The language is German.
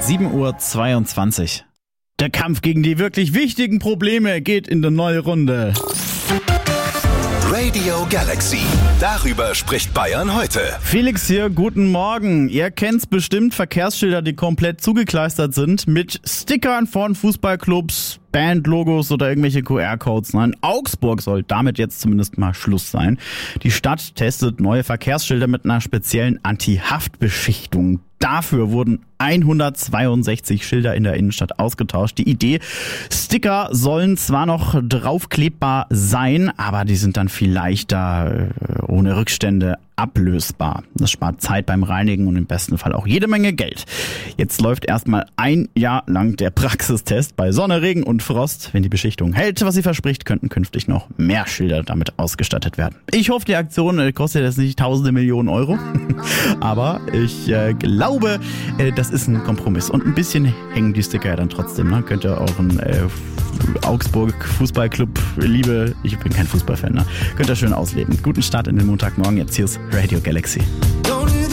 7:22 Uhr. Der Kampf gegen die wirklich wichtigen Probleme geht in die neue Runde. Radio Galaxy. Darüber spricht Bayern heute. Felix hier, guten Morgen. Ihr kennt's bestimmt, Verkehrsschilder, die komplett zugekleistert sind mit Stickern von Fußballclubs, Bandlogos oder irgendwelche QR-Codes. In Augsburg soll damit jetzt zumindest mal Schluss sein. Die Stadt testet neue Verkehrsschilder mit einer speziellen Anti-Haftbeschichtung. Dafür wurden 162 Schilder in der Innenstadt ausgetauscht. Die Idee, Sticker sollen zwar noch draufklebbar sein, aber die sind dann viel leichter, ohne Rückstände ablösbar. Das spart Zeit beim Reinigen und im besten Fall auch jede Menge Geld. Jetzt läuft erstmal ein Jahr lang der Praxistest bei Sonne, Regen und Frost. Wenn die Beschichtung hält, was sie verspricht, könnten künftig noch mehr Schilder damit ausgestattet werden. Ich hoffe, die Aktion kostet jetzt nicht tausende Millionen Euro, aber ich glaube, das ist ein Kompromiss. Und ein bisschen hängen die Sticker ja dann trotzdem. Ne? Könnt ihr euren Augsburg Fußballclub Liebe, ich bin kein Fußballfan, ne? Könnt ihr schön ausleben. Guten Start in den Montagmorgen. Jetzt hier ist Radio Galaxy.